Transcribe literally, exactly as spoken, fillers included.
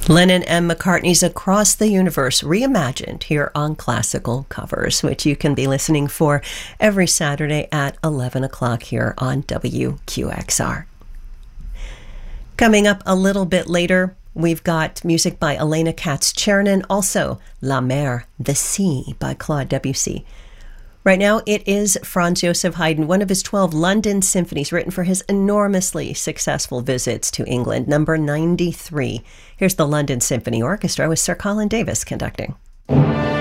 Lennon and McCartney's Across the Universe reimagined here on Classical Covers, which you can be listening for every Saturday at eleven o'clock here on W Q X R. Coming up a little bit later, we've got music by Elena Katz-Chernin, also La Mer, The Sea by Claude Debussy. Right now, it is Franz Joseph Haydn, one of his twelve London symphonies written for his enormously successful visits to England, number ninety-three. Here's the London Symphony Orchestra with Sir Colin Davis conducting.